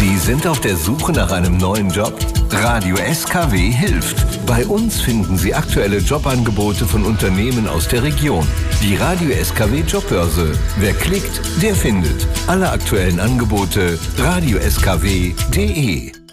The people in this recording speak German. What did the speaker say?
Sie sind auf der Suche nach einem neuen Job? Radio SKW hilft. Bei uns finden Sie aktuelle Jobangebote von Unternehmen aus der Region. Die Radio SKW Jobbörse. Wer klickt, der findet. Alle aktuellen Angebote radioskw.de.